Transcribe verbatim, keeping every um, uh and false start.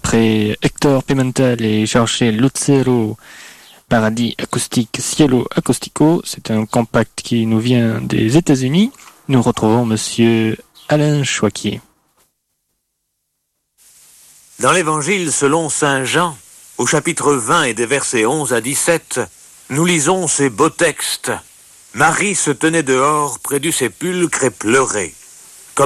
après Hector Pimentel et Jorge Lucero, Paradis acoustique Cielo Acoustico, c'est un compact qui nous vient des États-Unis. Nous retrouvons monsieur Alain Choiquier. Dans l'Évangile selon saint Jean, au chapitre vingt et des versets onze à dix-sept, nous lisons ces beaux textes. Marie se tenait dehors près du sépulcre et pleurait.